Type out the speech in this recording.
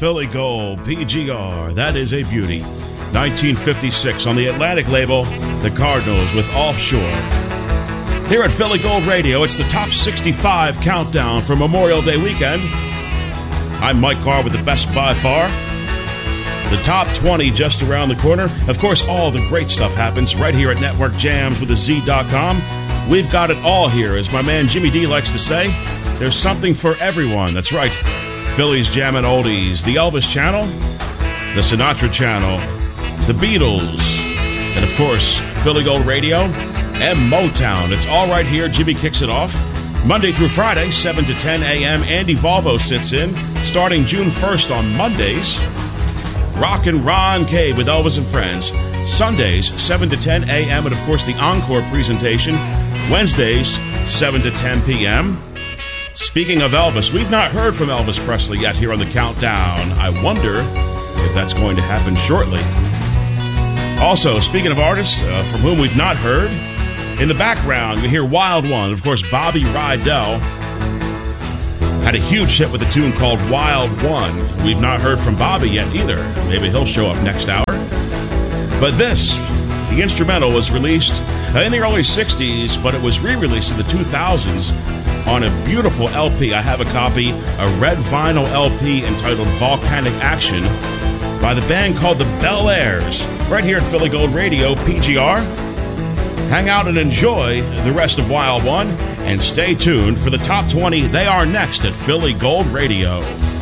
Philly Gold, PGR. That is a beauty. 1956 on the Atlantic label, the Cardinals with Offshore. Here at Philly Gold Radio, it's the Top 65 Countdown for Memorial Day weekend. I'm Mike Carr with the best by far. The top 20 just around the corner. Of course, all the great stuff happens right here at Network Jams with a Z.com. We've got it all here, as my man Jimmy D likes to say. There's something for everyone. That's right. Philly's Jammin' Oldies, the Elvis Channel, the Sinatra Channel, the Beatles, and of course, Philly Gold Radio and Motown. It's all right here. Jimmy kicks it off. Monday through Friday, 7 to 10 a.m. Andy Volvo sits in, starting June 1st on Mondays. Rockin' Ron K with Elvis and Friends. Sundays, 7 to 10 a.m. And, of course, the encore presentation. Wednesdays, 7 to 10 p.m. Speaking of Elvis, we've not heard from Elvis Presley yet here on the Countdown. I wonder if that's going to happen shortly. Also, speaking of artists from whom we've not heard, in the background, you hear Wild One. Of course, Bobby Rydell had a huge hit with a tune called Wild One. We've not heard from Bobby yet either. Maybe he'll show up next hour. But this, the instrumental, was released in the early 60s, but it was re-released in the 2000s on a beautiful LP. I have a copy, a red vinyl LP entitled Volcanic Action by the band called the Bel Airs, right here at Philly Gold Radio, PGR. Hang out and enjoy the rest of Wild One, and stay tuned for the top 20. They are next at Philly Gold Radio.